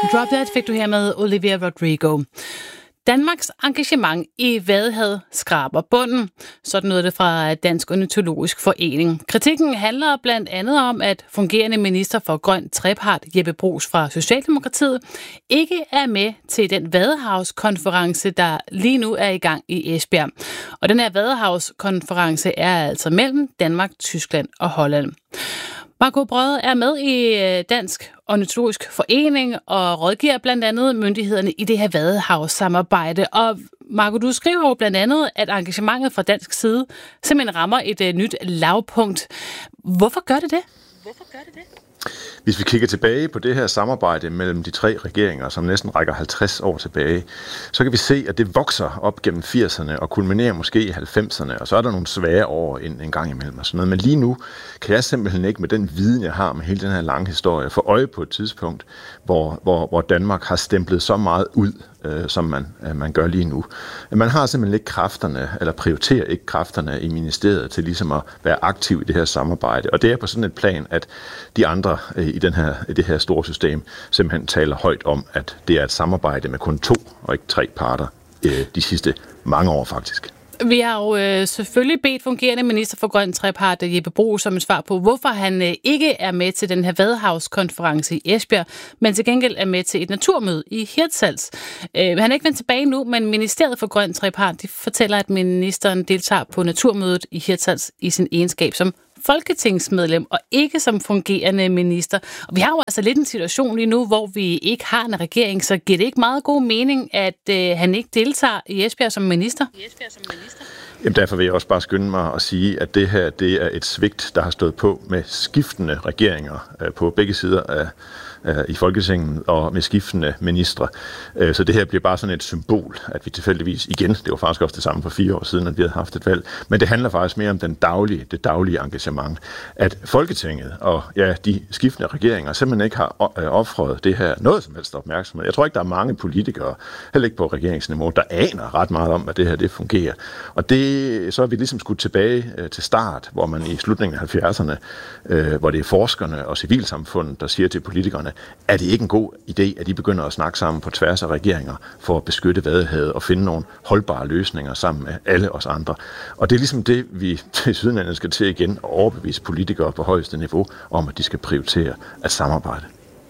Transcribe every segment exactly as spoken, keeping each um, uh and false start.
Drop That fik du her med Olivia Rodrigo. Danmarks engagement i Vadehavet skraber bunden. Sådan noget det fra Dansk Ornitologisk Forening. Kritikken handler blandt andet om, at fungerende minister for grøn trepart, Jeppe Bruus fra Socialdemokratiet, ikke er med til den Vadehavskonference, der lige nu er i gang i Esbjerg. Og den her Vadehavskonference er altså mellem Danmark, Tyskland og Holland. Marco Brøde er med i Dansk Ornitologisk Forening og rådgiver blandt andet myndighederne i det her vadehavssamarbejde. Og Marco, du skriver jo blandt andet, at engagementet fra dansk side simpelthen rammer et uh, nyt lavpunkt. Hvorfor gør det det? Hvorfor gør det det? Hvis vi kigger tilbage på det her samarbejde mellem de tre regeringer, som næsten rækker halvtreds år tilbage, så kan vi se, at det vokser op gennem firserne og kulminerer måske i halvfemserne, og så er der nogle svære år en, en gang imellem og sådan noget. Men lige nu kan jeg simpelthen ikke med den viden, jeg har med hele den her lange historie, få øje på et tidspunkt, hvor, hvor, hvor Danmark har stemplet så meget ud, øh, som man, øh, man gør lige nu. Man har simpelthen ikke kræfterne, eller prioriterer ikke kræfterne i ministeriet til ligesom at være aktiv i det her samarbejde. Og det er på sådan et plan, at de andre øh, i, den her, i det her store system simpelthen taler højt om, at det er et samarbejde med kun to og ikke tre parter øh, de sidste mange år faktisk. Vi har jo øh, selvfølgelig bedt fungerende minister for grøn trepart, Jeppe Bruus, som et svar på, hvorfor han øh, ikke er med til den her Vadehavskonference i Esbjerg, men til gengæld er med til et naturmøde i Hirtshals. Øh, han er ikke vendt tilbage nu, men Ministeriet for grøn trepart de fortæller, at ministeren deltager på naturmødet i Hirtshals i sin egenskab som folketingsmedlem og ikke som fungerende minister. Og vi har jo altså lidt en situation lige nu, hvor vi ikke har en regering, så giver det ikke meget god mening, at øh, han ikke deltager i Esbjerg som minister? I Esbjerg som minister? Jamen derfor vil jeg også bare skynde mig at sige, at det her det er et svigt, der har stået på med skiftende regeringer øh, på begge sider af i Folketinget og med skiftende ministre. Så det her bliver bare sådan et symbol, at vi tilfældigvis igen, det var faktisk også det samme for fire år siden, at vi havde haft et valg, men det handler faktisk mere om den daglige, det daglige engagement. At Folketinget og ja, de skiftende regeringer simpelthen ikke har offret det her noget som helst opmærksomhed. Jeg tror ikke, der er mange politikere, heller ikke på regeringsniveau, der aner ret meget om, at det her det fungerer. Og det, så er vi ligesom skudt tilbage til start, hvor man i slutningen af halvfjerdserne, hvor det er forskerne og civilsamfundet, der siger til politikerne, er det ikke en god idé, at de begynder at snakke sammen på tværs af regeringer for at beskytte Vadehavet og finde nogle holdbare løsninger sammen med alle os andre. Og det er ligesom det, vi til Sydlandet skal til igen og overbevise politikere på højeste niveau om, at de skal prioritere at samarbejde.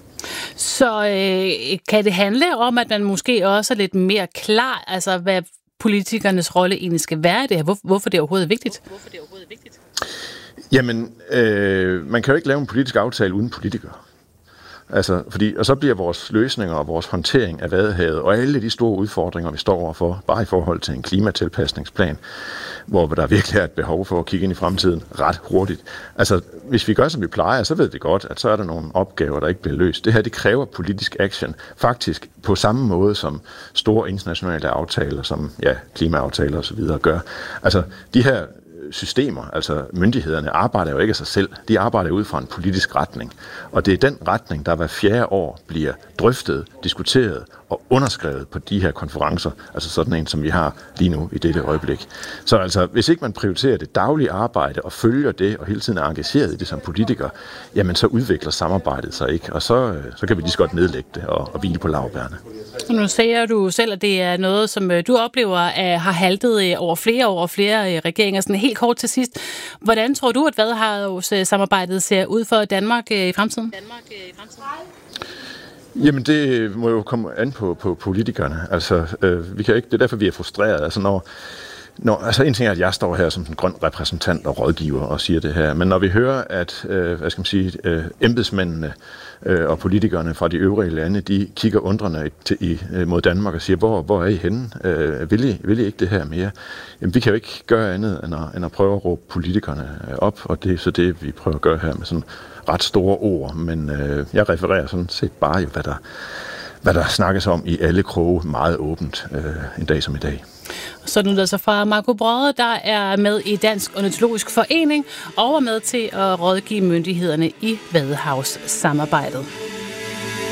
Så øh, kan det handle om, at man måske også er lidt mere klar, altså hvad politikernes rolle egentlig skal være i det her? Hvor, hvorfor det er overhovedet vigtigt? Hvorfor det er overhovedet vigtigt? Jamen, øh, man kan jo ikke lave en politisk aftale uden politikere. Altså, fordi, og så bliver vores løsninger og vores håndtering af Vadehavet og alle de store udfordringer, vi står overfor, bare i forhold til en klimatilpasningsplan, hvor der virkelig er et behov for at kigge ind i fremtiden ret hurtigt. Altså, hvis vi gør, som vi plejer, så ved vi godt, at så er der nogle opgaver, der ikke bliver løst. Det her, det kræver politisk action, faktisk på samme måde som store internationale aftaler, som ja, klimaaftaler osv. gør. Altså, de her systemer, altså myndighederne, arbejder jo ikke af sig selv. De arbejder ud fra en politisk retning. Og det er den retning, der hver fjerde år bliver drøftet, diskuteret og underskrevet på de her konferencer, altså sådan en, som vi har lige nu i dette øjeblik. Så altså, hvis ikke man prioriterer det daglige arbejde og følger det og hele tiden er engageret i det som politiker, jamen så udvikler samarbejdet sig ikke, og så, så kan vi lige så godt nedlægge det og, og hvile på laurbærrene. Nu siger du selv, at det er noget, som du oplever at har haltet over flere år og flere regeringer. Sådan helt kort til sidst. Hvordan tror du, at Vadehavssamarbejdet ser ud for Danmark i fremtiden? Danmark i fremtiden? Jamen det må jo komme an på, på politikerne. Altså, øh, vi kan ikke, det er derfor, vi er frustrerede. Altså, når, når, altså en ting er, at jeg står her som en grøn repræsentant og rådgiver og siger det her, men når vi hører, at øh, hvad skal man sige, øh, embedsmændene øh, og politikerne fra de øvrige lande, de kigger undrende til, i, mod Danmark og siger, hvor, hvor er I henne? Øh, vil, I, vil I ikke det her mere? Jamen, vi kan jo ikke gøre andet end at, end at prøve at råbe politikerne op, og det er så det, vi prøver at gøre her med sådan ret store ord, men øh, jeg refererer sådan set bare jo, hvad der, hvad der snakkes om i alle kroge meget åbent øh, en dag som i dag. Så nu der så fra Marco Brøde, der er med i Dansk Ornitologisk Forening og er med til at rådgive myndighederne i Vadehavssamarbejdet.